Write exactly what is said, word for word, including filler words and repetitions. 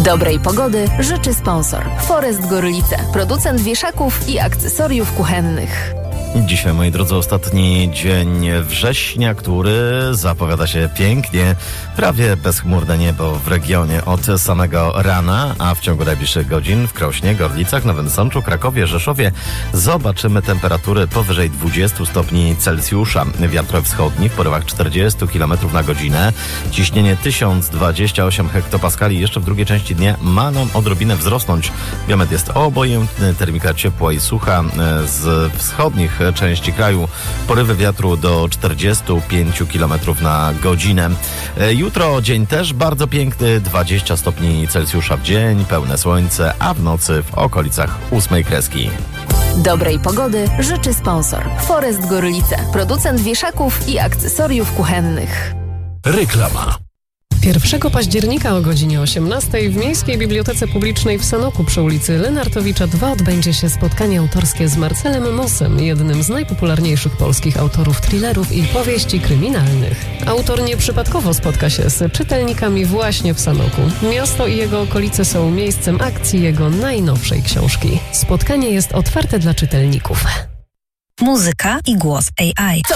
Dobrej pogody życzy sponsor Forest Gorlice, producent wieszaków i akcesoriów kuchennych. Dzisiaj, moi drodzy, ostatni dzień września, który zapowiada się pięknie. Prawie bezchmurne niebo w regionie od samego rana, a w ciągu najbliższych godzin w Krośnie, Gorlicach, Nowym Sączu, Krakowie, Rzeszowie zobaczymy temperatury powyżej dwudziestu stopni Celsjusza. Wiatr wschodni w porywach czterdzieści kilometrów na godzinę. Ciśnienie tysiąc dwadzieścia osiem hektopaskali. Jeszcze w drugiej części dnia ma nam odrobinę wzrosnąć. Biometr jest obojętny, termika ciepła i sucha. Z wschodnich części kraju porywy wiatru do czterdziestu pięciu kilometrów na godzinę. Jutro dzień też bardzo piękny, dwadzieścia stopni Celsjusza w dzień, pełne słońce, a w nocy w okolicach ósmej kreski. Dobrej pogody życzy sponsor Forest Gorlice, producent wieszaków i akcesoriów kuchennych. Reklama. pierwszego października o godzinie osiemnastej w Miejskiej Bibliotece Publicznej w Sanoku przy ulicy Lenartowicza dwa odbędzie się spotkanie autorskie z Marcelem Mossem, jednym z najpopularniejszych polskich autorów thrillerów i powieści kryminalnych. Autor nieprzypadkowo spotka się z czytelnikami właśnie w Sanoku. Miasto i jego okolice są miejscem akcji jego najnowszej książki. Spotkanie jest otwarte dla czytelników. Muzyka i głos A I. Co